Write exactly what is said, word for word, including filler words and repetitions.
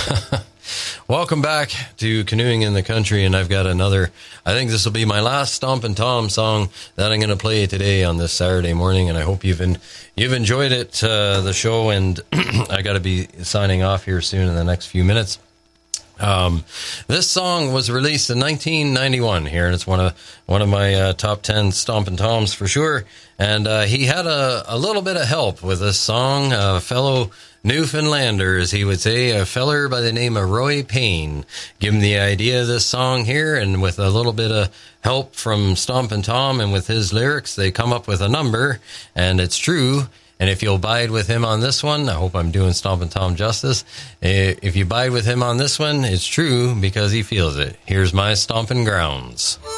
Welcome back to Canoeing in the Country, and I've got another, I think this will be my last Stompin' Tom song that I'm going to play today on this Saturday morning, and I hope you've in, you've enjoyed it, uh, the show, and I got to be signing off here soon in the next few minutes. Um, this song was released in nineteen ninety-one here, and it's one of one of my uh, top ten Stompin' Toms for sure. And uh, he had a, a little bit of help with this song, a fellow Newfoundlander, as he would say, a feller by the name of Roy Payne. Give him the idea of this song here, and with a little bit of help from Stompin' Tom and with his lyrics, they come up with a number, and it's true. And if you'll bide with him on this one, I hope I'm doing Stompin' Tom justice. If you bide with him on this one, it's true because he feels it. Here's my stompin' grounds.